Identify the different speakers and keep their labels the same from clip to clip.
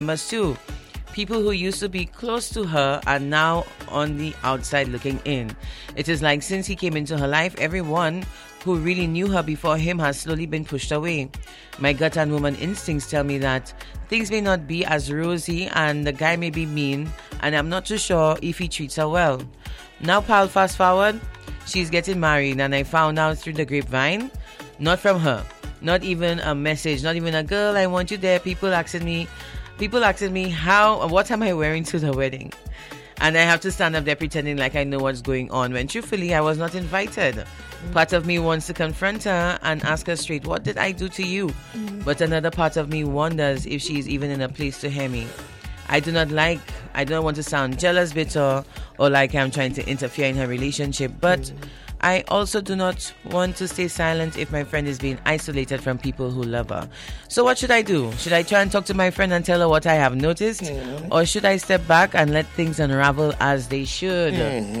Speaker 1: members too. People who used to be close to her are now on the outside looking in. It is like since he came into her life, everyone who really knew her before him has slowly been pushed away. My gut and woman instincts tell me that things may not be as rosy and the guy may be mean, and I'm not too sure if he treats her well. Now, pal, fast forward, she's getting married, and I found out through the grapevine, not from her, not even a message, not even a girl, I want you there. People asking me, what am I wearing to the wedding? And I have to stand up there pretending like I know what's going on, when truthfully I was not invited. Part of me wants to confront her and ask her straight, what did I do to you? But another part of me wonders if she's even in a place to hear me. I do not want to sound jealous, bitter, or like I'm trying to interfere in her relationship, but I also do not want to stay silent if my friend is being isolated from people who love her. So what should I do? Should I try and talk to my friend and tell her what I have noticed? Or should I step back and let things unravel as they should?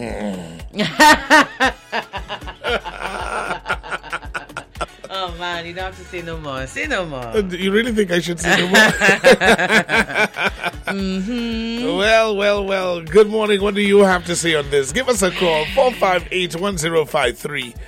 Speaker 1: Oh man, you don't have to say no more. Say no more.
Speaker 2: You really think I should say no more? Well. Good morning. What do you have to say on this? Give us a call. 458-1053.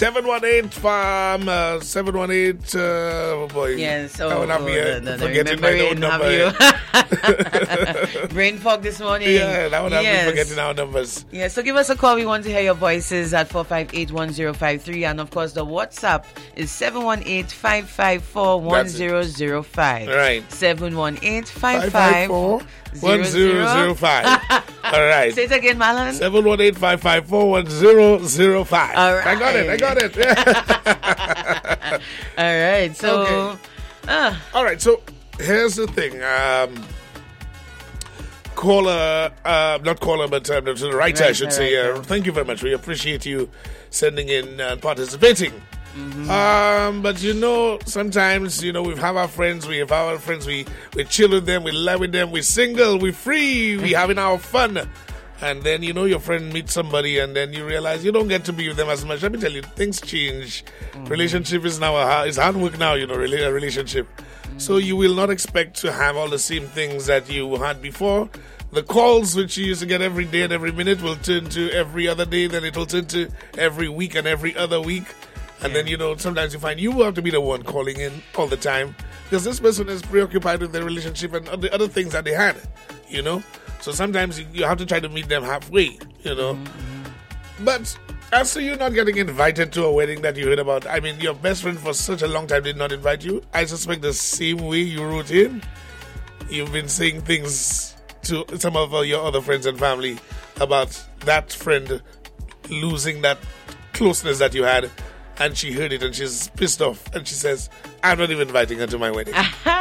Speaker 2: 718 oh boy.
Speaker 1: Yes,
Speaker 2: forgetting my own number.
Speaker 1: Brain fog this morning.
Speaker 2: Yeah, that would have me forgetting our numbers.
Speaker 1: Yeah, so give us a call. We want to hear your voices at 458-1053. And of course, the WhatsApp is 718-554-1005.
Speaker 2: Right.
Speaker 1: 718-554-1005.
Speaker 2: All right.
Speaker 1: Say it again, Marlon.
Speaker 2: 718-554-1005.
Speaker 1: All right.
Speaker 2: I got it.
Speaker 1: All right. So,
Speaker 2: okay. All right. So here's the thing. Not caller, but to the writer, I should say. Thank you very much. We appreciate you sending in and participating. But sometimes, we have our friends, we chill with them, we laugh with them, we're single, we're free, we're having our fun. And then, your friend meets somebody and then you realize you don't get to be with them as much. Let me tell you, things change. Relationship is now it's hard work now, a relationship. So you will not expect to have all the same things that you had before. The calls which you used to get every day and every minute will turn to every other day, then it will turn to every week and every other week. And then, sometimes you find you have to be the one calling in all the time because this person is preoccupied with their relationship and the other things that they had, So sometimes you have to try to meet them halfway, But as to you not getting invited to a wedding that you heard about, I mean, your best friend for such a long time did not invite you. I suspect the same way you wrote in, you've been saying things to some of your other friends and family about that friend losing that closeness that you had. And she heard it and she's pissed off. And she says, I'm not even inviting her to my wedding.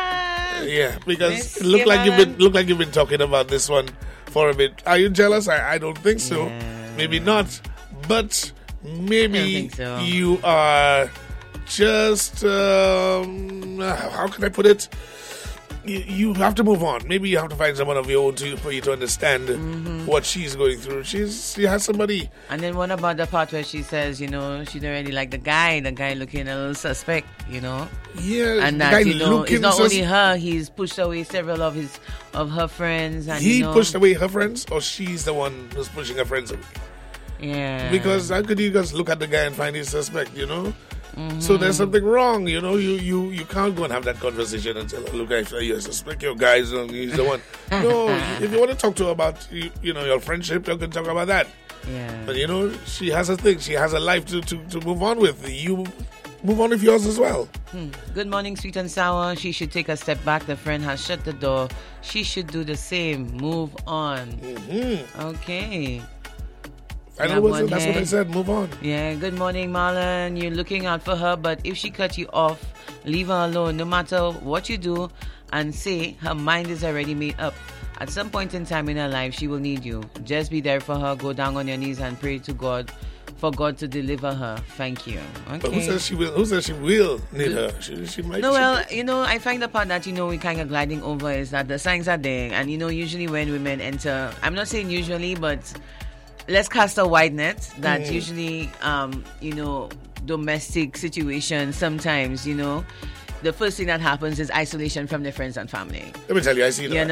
Speaker 2: Yeah, because it looked like you've been talking about this one for a bit. Are you jealous? I don't think so. Yeah. Maybe not. But maybe you are just how can I put it? You have to move on. Maybe you have to find someone of your own for you to understand what she's going through. She has somebody.
Speaker 1: And then what about the part where she says, she don't really like the guy looking a little suspect,
Speaker 2: Yeah.
Speaker 1: And that, it's not only her, he's pushed away several of her friends. And
Speaker 2: he pushed away her friends, or she's the one who's pushing her friends away?
Speaker 1: Yeah.
Speaker 2: Because how could you just look at the guy and find he's suspect, So there's something wrong, you can't go and have that conversation and tell her, look, I suspect your guy, he's the one. No, if you want to talk to her about, your friendship, you can talk about that.
Speaker 1: Yeah.
Speaker 2: But, she has a thing. She has a life to move on with. You move on with yours as well.
Speaker 1: Good morning, sweet and sour. She should take a step back. The friend has shut the door. She should do the same. Move on. Okay.
Speaker 2: That's what I said. Move on.
Speaker 1: Yeah. Good morning, Marlon. You're looking out for her, but if she cut you off, leave her alone. No matter what you do and say, her mind is already made up. At some point in time in her life, she will need you. Just be there for her. Go down on your knees and pray to God for God to deliver her. Thank you. Okay.
Speaker 2: But who says she will? Who says she will need her? She might.
Speaker 1: No, well, I find the part that we kind of gliding over is that the signs are there, and usually when women enter, I'm not saying usually, but let's cast a wide net that usually, domestic situations sometimes, the first thing that happens is isolation from their friends and family.
Speaker 2: Let me tell you, I see that.